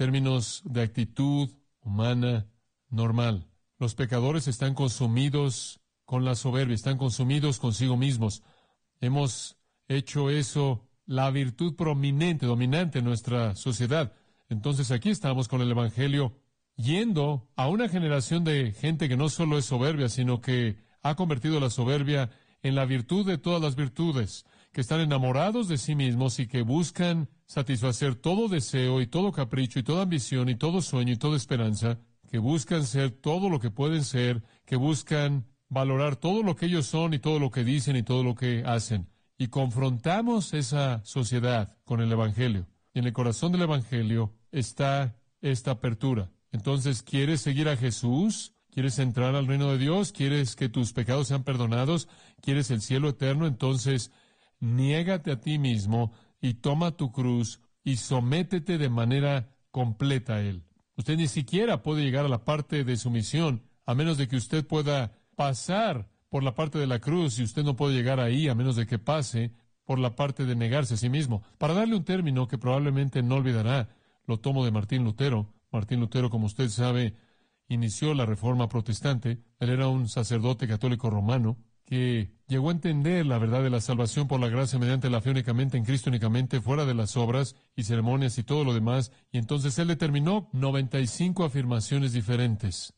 términos de actitud humana normal. Los pecadores están consumidos con la soberbia, están consumidos consigo mismos. Hemos hecho eso la virtud prominente, dominante en nuestra sociedad. Entonces aquí estamos con el Evangelio yendo a una generación de gente que no solo es soberbia, sino que ha convertido la soberbia en la virtud de todas las virtudes, que están enamorados de sí mismos y que buscan satisfacer todo deseo y todo capricho y toda ambición y todo sueño y toda esperanza, que buscan ser todo lo que pueden ser, que buscan valorar todo lo que ellos son y todo lo que dicen y todo lo que hacen. Y confrontamos esa sociedad con el Evangelio. Y en el corazón del Evangelio está esta apertura. Entonces, ¿quieres seguir a Jesús? ¿Quieres entrar al reino de Dios? ¿Quieres que tus pecados sean perdonados? ¿Quieres el cielo eterno? Entonces, niégate a ti mismo y toma tu cruz y sométete de manera completa a Él. Usted ni siquiera puede llegar a la parte de sumisión a menos de que usted pueda pasar por la parte de la cruz, y usted no puede llegar ahí a menos de que pase por la parte de negarse a sí mismo. Para darle un término que probablemente no olvidará, lo tomo de Martín Lutero. Martín Lutero, como usted sabe, inició la Reforma Protestante. Él era un sacerdote católico romano que llegó a entender la verdad de la salvación por la gracia mediante la fe únicamente en Cristo únicamente, fuera de las obras y ceremonias y todo lo demás. Y entonces él determinó 95 afirmaciones diferentes,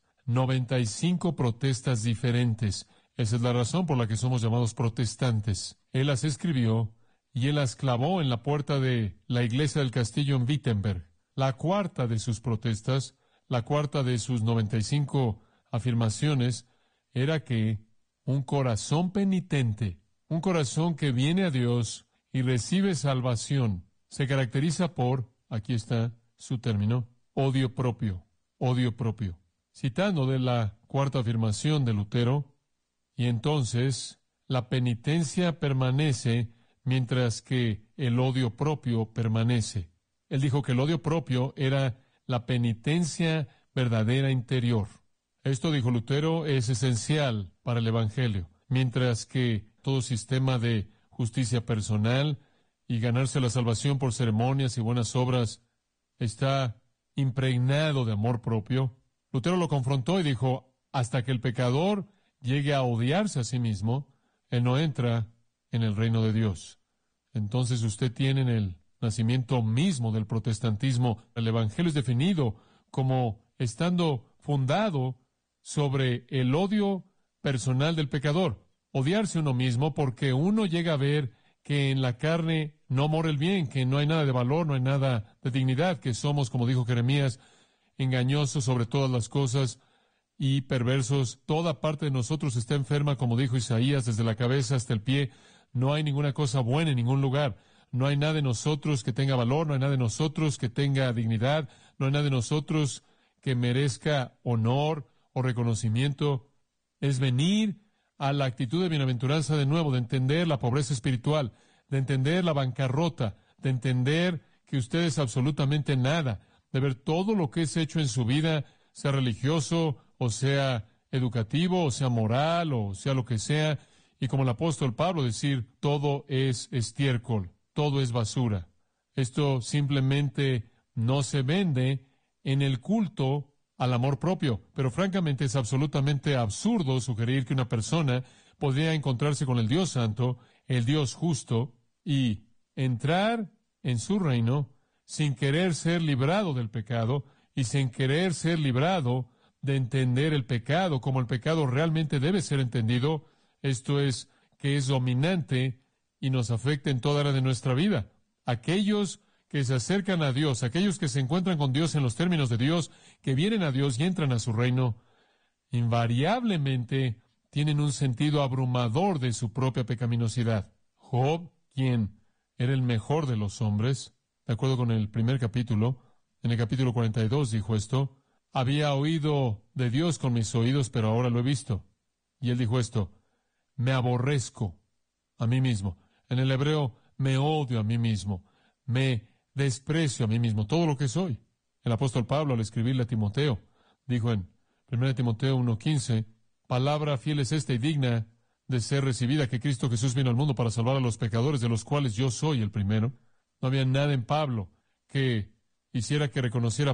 95 protestas diferentes. Esa es la razón por la que somos llamados protestantes. Él las escribió y él las clavó en la puerta de la iglesia del castillo en Wittenberg. La cuarta de sus protestas, la cuarta de sus 95 afirmaciones, era que un corazón penitente, un corazón que viene a Dios y recibe salvación, se caracteriza por, aquí está su término, odio propio, odio propio. Citando de la cuarta afirmación de Lutero, y entonces la penitencia permanece mientras que el odio propio permanece. Él dijo que el odio propio era la penitencia verdadera interior. Esto, dijo Lutero, es esencial para el Evangelio, mientras que todo sistema de justicia personal y ganarse la salvación por ceremonias y buenas obras está impregnado de amor propio. Lutero lo confrontó y dijo, hasta que el pecador llegue a odiarse a sí mismo, él no entra en el reino de Dios. Entonces usted tiene en el nacimiento mismo del protestantismo, el Evangelio es definido como estando fundado sobre el odio personal del pecador. Odiarse uno mismo porque uno llega a ver que en la carne no mora el bien, que no hay nada de valor, no hay nada de dignidad, que somos, como dijo Jeremías, engañosos sobre todas las cosas y perversos. Toda parte de nosotros está enferma, como dijo Isaías, desde la cabeza hasta el pie. No hay ninguna cosa buena en ningún lugar. No hay nada de nosotros que tenga valor, no hay nada de nosotros que tenga dignidad, no hay nada de nosotros que merezca honor o reconocimiento. Es venir a la actitud de bienaventuranza de nuevo, de entender la pobreza espiritual, de entender la bancarrota, de entender que usted es absolutamente nada, de ver todo lo que es hecho en su vida, sea religioso, o sea educativo, o sea moral, o sea lo que sea, y como el apóstol Pablo decir, todo es estiércol, todo es basura. Esto simplemente no se vende en el culto al amor propio, pero francamente es absolutamente absurdo sugerir que una persona podría encontrarse con el Dios Santo, el Dios justo, y entrar en su reino sin querer ser librado del pecado y sin querer ser librado de entender el pecado como el pecado realmente debe ser entendido, esto es, que es dominante y nos afecta en toda área de nuestra vida. Aquellos que se acercan a Dios, aquellos que se encuentran con Dios en los términos de Dios, que vienen a Dios y entran a su reino, invariablemente tienen un sentido abrumador de su propia pecaminosidad. Job, quien era el mejor de los hombres, de acuerdo con el primer capítulo, en el capítulo 42 dijo esto, había oído de Dios con mis oídos, pero ahora lo he visto. Y él dijo esto, me aborrezco a mí mismo. En el hebreo, me odio a mí mismo, me desprecio a mí mismo, todo lo que soy. El apóstol Pablo, al escribirle a Timoteo, dijo en 1 Timoteo 1:15, palabra fiel es esta y digna de ser recibida, que Cristo Jesús vino al mundo para salvar a los pecadores, de los cuales yo soy el primero. No había nada en Pablo que hiciera que reconociera